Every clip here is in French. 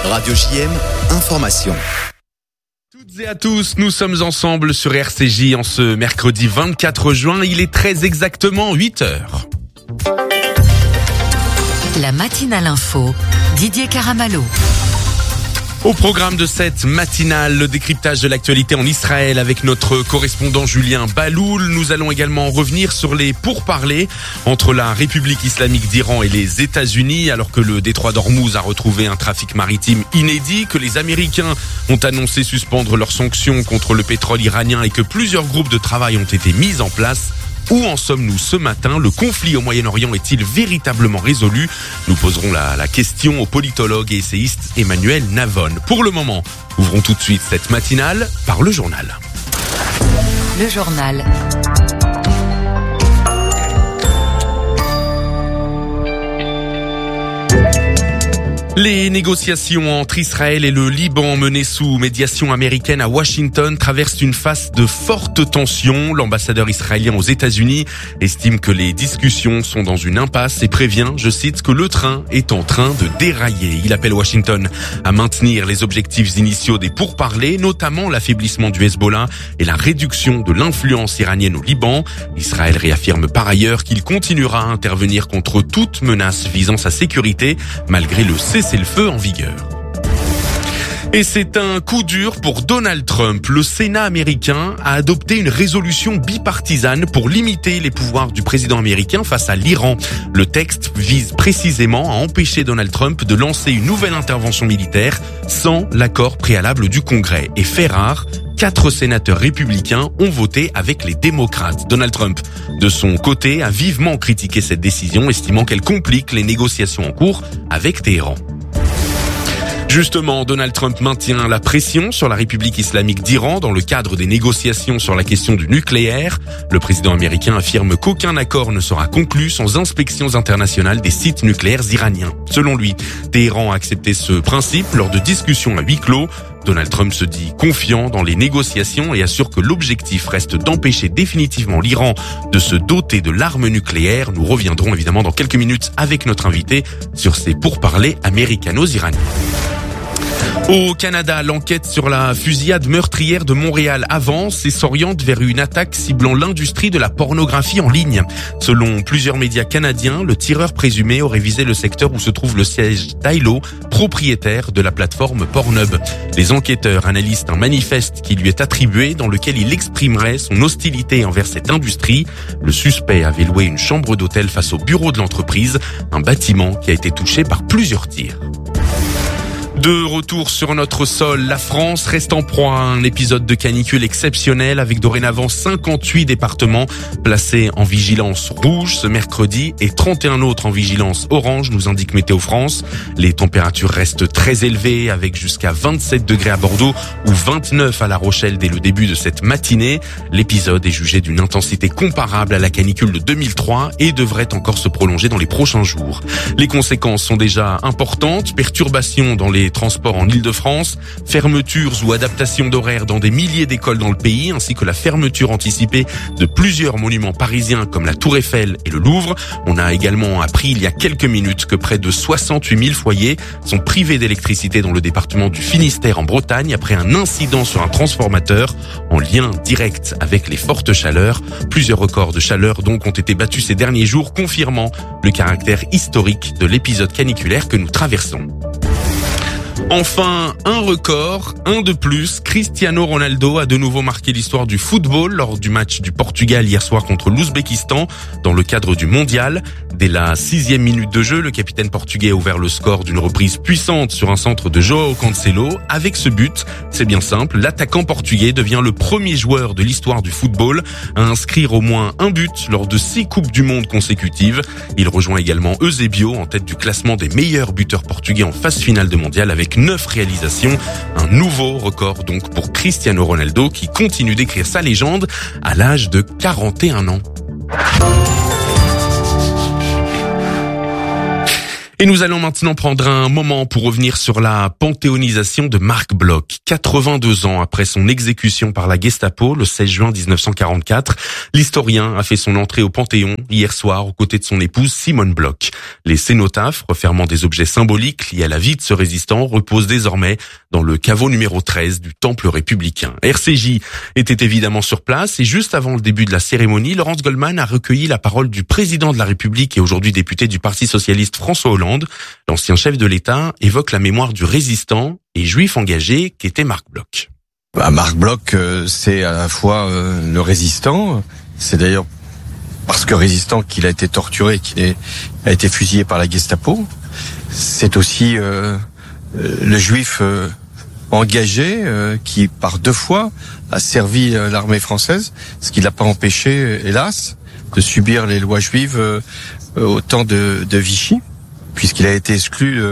Radio JM, information. Toutes et à tous, nous sommes ensemble sur RCJ en ce mercredi 24 juin. Il est très exactement 8h. La matinale info, Didier Caramallo. Au programme de cette matinale, le décryptage de l'actualité en Israël avec notre correspondant Julien Baloul. Nous allons également revenir sur les pourparlers entre la République islamique d'Iran et les États-Unis, alors que le détroit d'Ormuz a retrouvé un trafic maritime inédit, que les Américains ont annoncé suspendre leurs sanctions contre le pétrole iranien et que plusieurs groupes de travail ont été mis en place. Où en sommes-nous ce matin? Le conflit au Moyen-Orient est-il véritablement résolu? Nous poserons la question au politologue et essayiste Emmanuel Navon. Pour le moment, ouvrons tout de suite cette matinale par le journal. Le journal. Les négociations entre Israël et le Liban menées sous médiation américaine à Washington traversent une phase de forte tension. L'ambassadeur israélien aux États-Unis estime que les discussions sont dans une impasse et prévient, je cite, que le train est en train de dérailler. Il appelle Washington à maintenir les objectifs initiaux des pourparlers, notamment l'affaiblissement du Hezbollah et la réduction de l'influence iranienne au Liban. Israël réaffirme par ailleurs qu'il continuera à intervenir contre toute menace visant sa sécurité, malgré le cessez-le-feu en vigueur. Et c'est un coup dur pour Donald Trump. Le Sénat américain a adopté une résolution bipartisane pour limiter les pouvoirs du président américain face à l'Iran. Le texte vise précisément à empêcher Donald Trump de lancer une nouvelle intervention militaire sans l'accord préalable du Congrès. Et fait rare, 4 sénateurs républicains ont voté avec les démocrates. Donald Trump, de son côté, a vivement critiqué cette décision, estimant qu'elle complique les négociations en cours avec Téhéran. Justement, Donald Trump maintient la pression sur la République islamique d'Iran dans le cadre des négociations sur la question du nucléaire. Le président américain affirme qu'aucun accord ne sera conclu sans inspections internationales des sites nucléaires iraniens. Selon lui, Téhéran a accepté ce principe lors de discussions à huis clos. Donald Trump se dit confiant dans les négociations et assure que l'objectif reste d'empêcher définitivement l'Iran de se doter de l'arme nucléaire. Nous reviendrons évidemment dans quelques minutes avec notre invité sur ces pourparlers américano-iraniens. Au Canada, l'enquête sur la fusillade meurtrière de Montréal avance et s'oriente vers une attaque ciblant l'industrie de la pornographie en ligne. Selon plusieurs médias canadiens, le tireur présumé aurait visé le secteur où se trouve le siège d'Ailo, propriétaire de la plateforme Pornhub. Les enquêteurs analysent un manifeste qui lui est attribué dans lequel il exprimerait son hostilité envers cette industrie. Le suspect avait loué une chambre d'hôtel face au bureau de l'entreprise, un bâtiment qui a été touché par plusieurs tirs. De retour sur notre sol, la France reste en proie à un épisode de canicule exceptionnel avec dorénavant 58 départements placés en vigilance rouge ce mercredi et 31 autres en vigilance orange, nous indique Météo France. Les températures restent très élevées avec jusqu'à 27 degrés à Bordeaux ou 29 à La Rochelle dès le début de cette matinée. L'épisode est jugé d'une intensité comparable à la canicule de 2003 et devrait encore se prolonger dans les prochains jours. Les conséquences sont déjà importantes, perturbations dans les transports en Île-de-France, fermetures ou adaptations d'horaires dans des milliers d'écoles dans le pays, ainsi que la fermeture anticipée de plusieurs monuments parisiens comme la Tour Eiffel et le Louvre. On a également appris il y a quelques minutes que près de 68 000 foyers sont privés d'électricité dans le département du Finistère en Bretagne après un incident sur un transformateur en lien direct avec les fortes chaleurs. Plusieurs records de chaleur donc ont été battus ces derniers jours, confirmant le caractère historique de l'épisode caniculaire que nous traversons. Enfin, un record, un de plus. Cristiano Ronaldo a de nouveau marqué l'histoire du football lors du match du Portugal hier soir contre l'Ouzbékistan dans le cadre du mondial. Dès la 6e minute de jeu, le capitaine portugais a ouvert le score d'une reprise puissante sur un centre de João Cancelo. Avec ce but, c'est bien simple, l'attaquant portugais devient le premier joueur de l'histoire du football à inscrire au moins un but lors de 6 Coupes du Monde consécutives. Il rejoint également Eusebio en tête du classement des meilleurs buteurs portugais en phase finale de mondial avec 9 réalisations. Un nouveau record donc pour Cristiano Ronaldo qui continue d'écrire sa légende à l'âge de 41 ans. Et nous allons maintenant prendre un moment pour revenir sur la panthéonisation de Marc Bloch. 82 ans après son exécution par la Gestapo le 16 juin 1944, l'historien a fait son entrée au Panthéon hier soir aux côtés de son épouse Simone Bloch. Les cénotaphes, refermant des objets symboliques liés à la vie de ce résistant, reposent désormais dans le caveau numéro 13 du Temple républicain. RCJ était évidemment sur place et juste avant le début de la cérémonie, Laurence Goldman a recueilli la parole du président de la République et aujourd'hui député du Parti socialiste François Hollande. L'ancien chef de l'État évoque la mémoire du résistant et juif engagé qu'était Marc Bloch. Marc Bloch, c'est à la fois le résistant, c'est d'ailleurs parce que résistant qu'il a été torturé, qu'il a été fusillé par la Gestapo. C'est aussi le juif engagé qui par 2 fois a servi l'armée française, ce qui l'a pas empêché, hélas, de subir les lois juives au temps de Vichy, puisqu'il a été exclu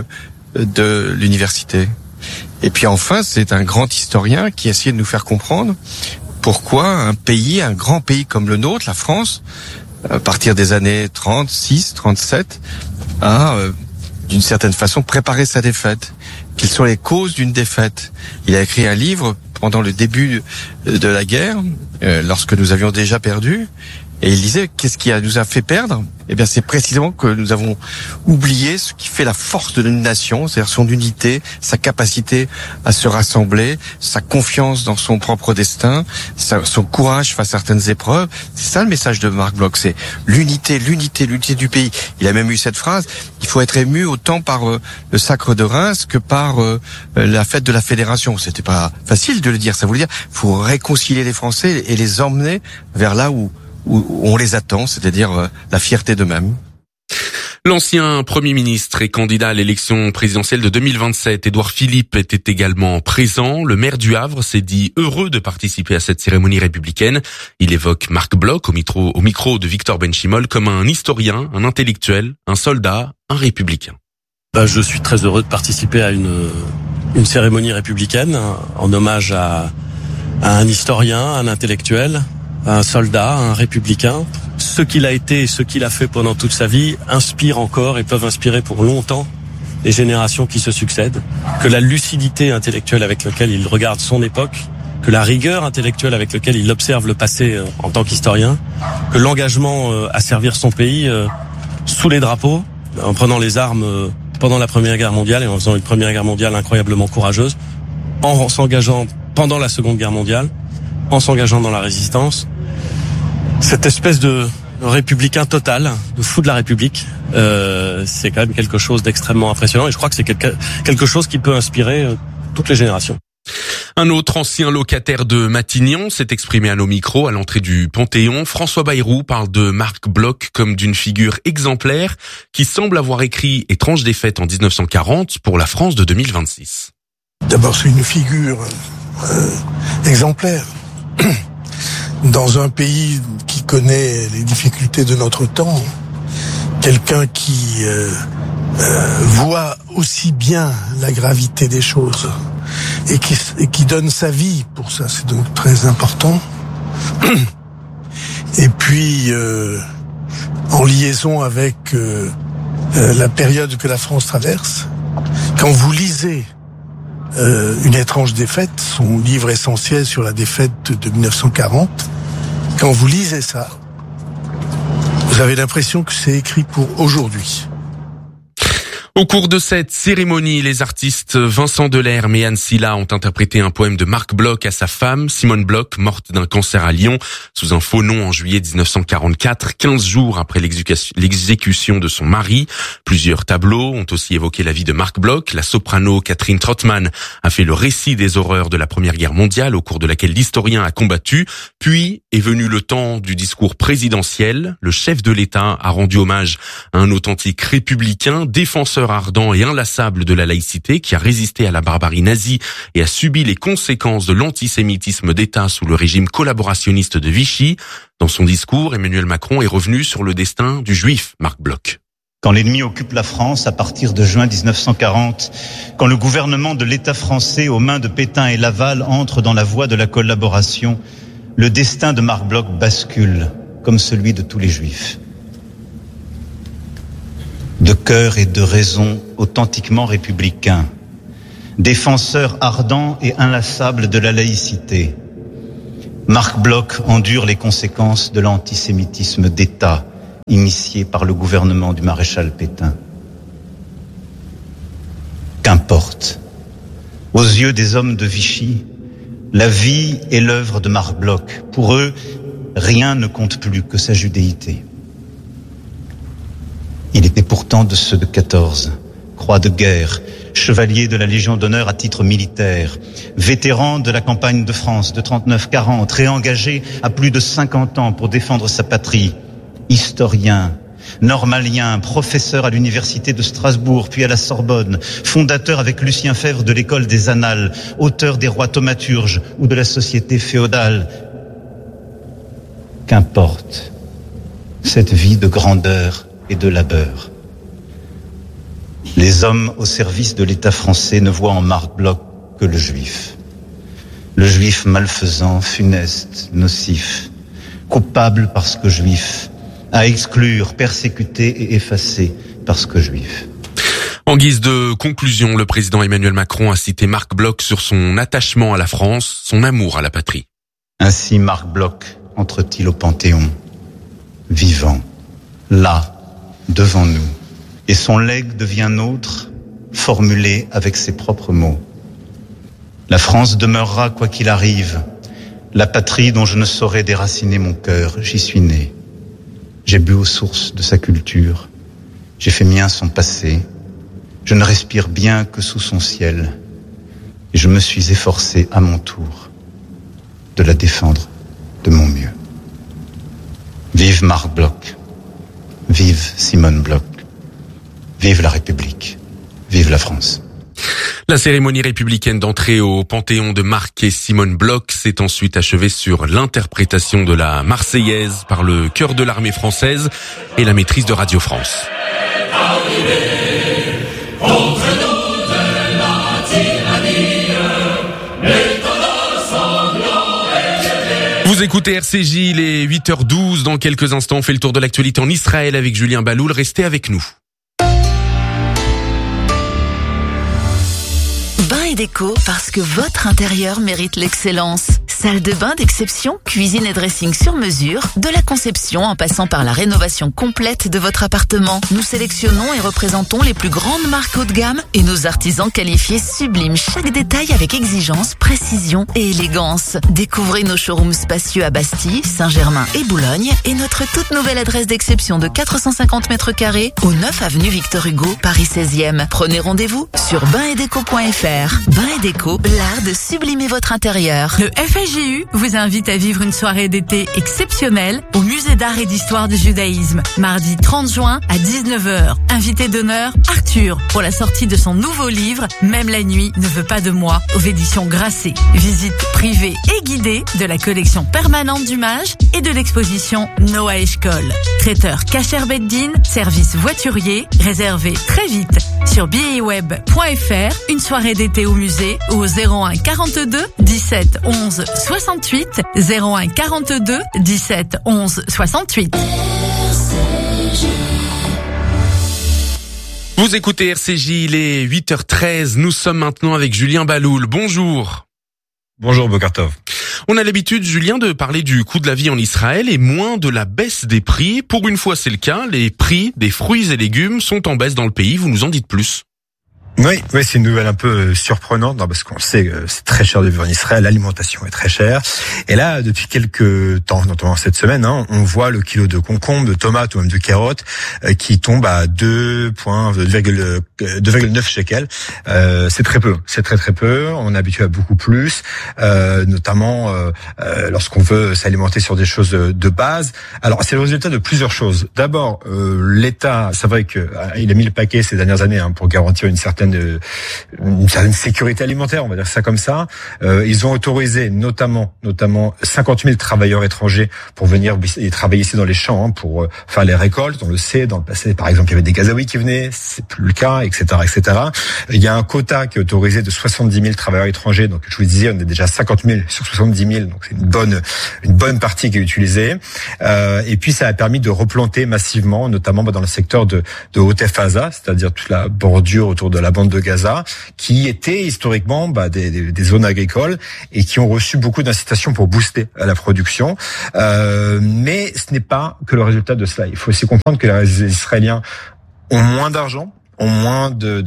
de l'université. Et puis enfin, c'est un grand historien qui a essayé de nous faire comprendre pourquoi un grand pays comme le nôtre, la France, à partir des années 36, 37, a d'une certaine façon préparé sa défaite. Quelles sont les causes d'une défaite? Il a écrit un livre pendant le début de la guerre, lorsque nous avions déjà perdu. Et il disait, qu'est-ce qui nous a fait perdre? Eh bien, c'est précisément que nous avons oublié ce qui fait la force de une nation, c'est-à-dire son unité, sa capacité à se rassembler, sa confiance dans son propre destin, son courage face à certaines épreuves. C'est ça le message de Marc Bloch, c'est l'unité du pays. Il a même eu cette phrase, il faut être ému autant par le sacre de Reims que par la fête de la Fédération. C'était pas facile de le dire, ça voulait dire, il faut réconcilier les Français et les emmener vers là où on les attend, c'est-à-dire la fierté d'eux-mêmes. L'ancien Premier ministre et candidat à l'élection présidentielle de 2027, Édouard Philippe, était également présent. Le maire du Havre s'est dit heureux de participer à cette cérémonie républicaine. Il évoque Marc Bloch au micro de Victor Benchimol comme un historien, un intellectuel, un soldat, un républicain. Je suis très heureux de participer à une cérémonie républicaine en hommage à un historien, un intellectuel, un soldat, un républicain. Ce qu'il a été et ce qu'il a fait pendant toute sa vie inspire encore et peuvent inspirer pour longtemps les générations qui se succèdent. Que la lucidité intellectuelle avec laquelle il regarde son époque, que la rigueur intellectuelle avec laquelle il observe le passé en tant qu'historien, que l'engagement à servir son pays sous les drapeaux, en prenant les armes pendant la Première Guerre mondiale et en faisant une Première Guerre mondiale incroyablement courageuse, en s'engageant pendant la Seconde Guerre mondiale, en s'engageant dans la résistance. Cette espèce de républicain total, de fou de la République, c'est quand même quelque chose d'extrêmement impressionnant et je crois que c'est quelque chose qui peut inspirer toutes les générations. Un autre ancien locataire de Matignon s'est exprimé à nos micros à l'entrée du Panthéon. François Bayrou parle de Marc Bloch comme d'une figure exemplaire qui semble avoir écrit Étrange défaite en 1940 pour la France de 2026. D'abord, c'est une figure exemplaire. Dans un pays qui connaît les difficultés de notre temps, quelqu'un qui voit aussi bien la gravité des choses et qui donne sa vie pour ça, c'est donc très important. Et puis, en liaison avec la période que la France traverse, quand vous lisez Une étrange défaite, son livre essentiel sur la défaite de 1940. Quand vous lisez ça, vous avez l'impression que c'est écrit pour aujourd'hui. Au cours de cette cérémonie, les artistes Vincent Delerme et Anne Silla ont interprété un poème de Marc Bloch à sa femme, Simone Bloch, morte d'un cancer à Lyon, sous un faux nom en juillet 1944, 15 jours après l'exécution de son mari. Plusieurs tableaux ont aussi évoqué la vie de Marc Bloch. La soprano Catherine Trottmann a fait le récit des horreurs de la Première Guerre mondiale, au cours de laquelle l'historien a combattu. Puis est venu le temps du discours présidentiel. Le chef de l'État a rendu hommage à un authentique républicain, défenseur ardent et inlassable de la laïcité, qui a résisté à la barbarie nazie et a subi les conséquences de l'antisémitisme d'État sous le régime collaborationniste de Vichy. Dans son discours, Emmanuel Macron est revenu sur le destin du juif Marc Bloch. Quand l'ennemi occupe la France à partir de juin 1940, quand le gouvernement de l'État français aux mains de Pétain et Laval entre dans la voie de la collaboration, le destin de Marc Bloch bascule, comme celui de tous les juifs. de cœur et de raison authentiquement républicain, défenseur ardent et inlassable de la laïcité, Marc Bloch endure les conséquences de l'antisémitisme d'État initié par le gouvernement du maréchal Pétain. Qu'importe, aux yeux des hommes de Vichy, la vie et l'œuvre de Marc Bloch, pour eux, rien ne compte plus que sa judéité. Il était pourtant de ceux de 14, croix de guerre, chevalier de la Légion d'honneur à titre militaire, vétéran de la campagne de France de 39-40, réengagé à plus de 50 ans pour défendre sa patrie, historien, normalien, professeur à l'université de Strasbourg, puis à la Sorbonne, fondateur avec Lucien Febvre de l'école des Annales, auteur des rois thaumaturges ou de la société féodale. Qu'importe, cette vie de grandeur et de labeur. Les hommes au service de l'État français ne voient en Marc Bloch que le juif. Le juif malfaisant, funeste, nocif, coupable parce que juif, à exclure, persécuter et effacer parce que juif. En guise de conclusion, le président Emmanuel Macron a cité Marc Bloch sur son attachement à la France, son amour à la patrie. Ainsi Marc Bloch entre-t-il au Panthéon, vivant, là, devant nous. Et son legs devient nôtre, formulé avec ses propres mots. La France demeurera quoi qu'il arrive, la patrie dont je ne saurais déraciner mon cœur. J'y suis né. J'ai bu aux sources de sa culture. J'ai fait mien son passé. Je ne respire bien que sous son ciel. Et je me suis efforcé à mon tour de la défendre de mon mieux. Vive Marc Bloch. Vive Simone Bloch. Vive la République. Vive la France. La cérémonie républicaine d'entrée au Panthéon de Marc et Simone Bloch s'est ensuite achevée sur l'interprétation de la Marseillaise par le chœur de l'armée française et la maîtrise de Radio France. Vous écoutez RCJ, il est 8h12. Dans quelques instants, on fait le tour de l'actualité en Israël avec Julien Baloul. Restez avec nous. Bain et déco, parce que votre intérieur mérite l'excellence. Salle de bain d'exception, cuisine et dressing sur mesure, de la conception en passant par la rénovation complète de votre appartement. Nous sélectionnons et représentons les plus grandes marques haut de gamme et nos artisans qualifiés subliment chaque détail avec exigence, précision et élégance. Découvrez nos showrooms spacieux à Bastille, Saint-Germain et Boulogne et notre toute nouvelle adresse d'exception de 450 mètres carrés au 9 avenue Victor Hugo, Paris 16e. Prenez rendez-vous sur bainetdeco.fr. Bain et déco, l'art de sublimer votre intérieur. Le FSJU vous invite à vivre une soirée d'été exceptionnelle au Musée d'art et d'histoire du judaïsme. Mardi 30 juin à 19h. Invité d'honneur, Arthur, pour la sortie de son nouveau livre « Même la nuit ne veut pas de moi » aux éditions Grasset. Visite privée et guidée de la collection permanente du Mage et de l'exposition Noah Eshkol. Traiteur Kacher Beddin, service voiturier, réservé très vite sur billetweb.fr. Une soirée d'été au musée ou au 01 42 17 11 68 01 42 17 11 68. Vous écoutez RCJ, il est 8h13. Nous sommes maintenant avec Julien Baloul. Bonjour. Bonjour Bokartov. On a l'habitude, Julien, de parler du coût de la vie en Israël et moins de la baisse des prix. Pour une fois, c'est le cas. Les prix des fruits et légumes sont en baisse dans le pays. Vous nous en dites plus? Oui, c'est une nouvelle un peu surprenante, parce qu'on sait que c'est très cher de vivre en Israël, l'alimentation est très chère. Et là, depuis quelques temps, notamment cette semaine, on voit le kilo de concombre, de tomates ou même de carottes qui tombe à 2,9 shekels. C'est très peu, c'est très peu. On est habitué à beaucoup plus, notamment lorsqu'on veut s'alimenter sur des choses de base. Alors, c'est le résultat de plusieurs choses. D'abord, l'État, c'est vrai qu'il a mis le paquet ces dernières années pour garantir une certaine certaine sécurité alimentaire, on va dire ça comme ça. Ils ont autorisé notamment 50 000 travailleurs étrangers pour venir et travailler ici dans les champs, pour faire les récoltes. On le sait, dans le passé, par exemple, il y avait des Gazaouis qui venaient, c'est plus le cas, etc., etc. Il y a un quota qui est autorisé de 70 000 travailleurs étrangers. Donc, je vous disais, on est déjà 50 000 sur 70 000. Donc, c'est une bonne partie qui est utilisée. Et puis, ça a permis de replanter massivement, notamment dans le secteur de Haute-Faza, c'est-à-dire toute la bordure autour de la bande de Gaza, qui étaient historiquement des zones agricoles et qui ont reçu beaucoup d'incitations pour booster la production. Mais ce n'est pas que le résultat de cela. Il faut aussi comprendre que les Israéliens ont moins d'argent, ont moins de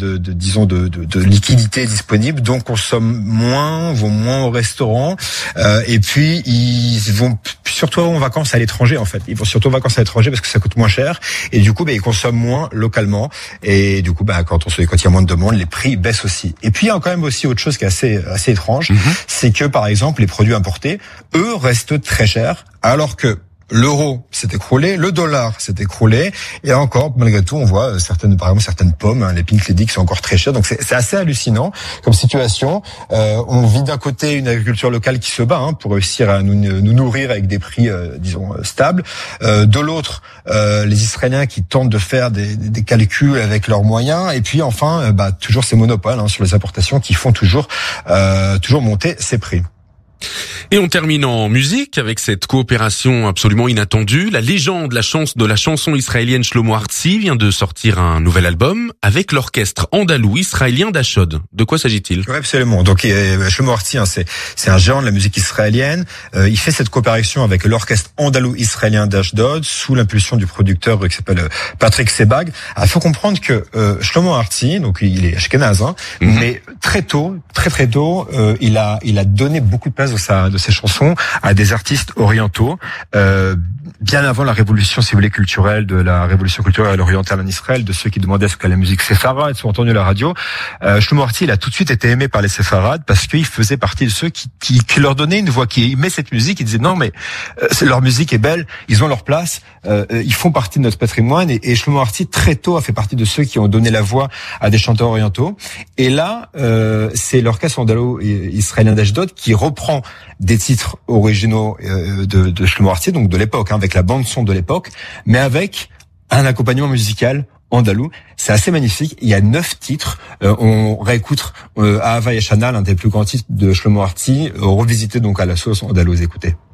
liquidités disponibles, donc consomment moins, vont moins au restaurant, et puis ils vont surtout en vacances à l'étranger, en fait. Ils vont surtout en vacances à l'étranger parce que ça coûte moins cher, et du coup, ils consomment moins localement, et du coup, quand il y a moins de demande, les prix baissent aussi. Et puis, il y a quand même aussi autre chose qui est assez étrange, c'est que, par exemple, les produits importés, eux, restent très chers, alors que l'euro s'est écroulé, le dollar s'est écroulé, et encore, malgré tout, on voit certaines pommes, les Pink Lady qui sont encore très chères. Donc c'est assez hallucinant comme situation. On vit d'un côté une agriculture locale qui se bat pour réussir à nous nourrir avec des prix, stables. De l'autre, les Israéliens qui tentent de faire des calculs avec leurs moyens. Et puis enfin, toujours ces monopoles sur les importations qui font toujours monter ces prix. Et on termine en musique avec cette coopération absolument inattendue. La légende de la chanson israélienne Shlomo Artzi vient de sortir un nouvel album avec l'orchestre andalou israélien d'Ashdod. De quoi s'agit-il? Oui, absolument. Donc Shlomo Artzi, c'est un géant de la musique israélienne. Il fait cette coopération avec l'orchestre andalou israélien d'Ashdod sous l'impulsion du producteur qui s'appelle Patrick Sebag. Il faut comprendre que Shlomo Artzi, donc il est ashkénaze, mais très tôt, il a donné beaucoup de place de ses chansons à des artistes orientaux, bien avant la révolution, si vous voulez, culturelle, de la révolution culturelle orientale en Israël, de ceux qui demandaient ce que la musique séfarade, sont entendus à la radio. Shlomo Artzi, il a tout de suite été aimé par les séfarades parce qu'il faisait partie de ceux qui leur donnaient une voix, qui aimaient cette musique, ils disaient non mais leur musique est belle, ils ont leur place, ils font partie de notre patrimoine, et Shlomo Artzi très tôt a fait partie de ceux qui ont donné la voix à des chanteurs orientaux. Et là, c'est l'orchestre andalou israélien d'Ashdod qui reprend des titres originaux de Shlomo Artzi, donc de l'époque, avec la bande son de l'époque, mais avec un accompagnement musical andalou. C'est assez magnifique. Il y a 9 titres. On réécoute Ahava Yeshana, l'un des plus grands titres de Shlomo Artzi, revisité donc à la sauce andalouse. Écoutez.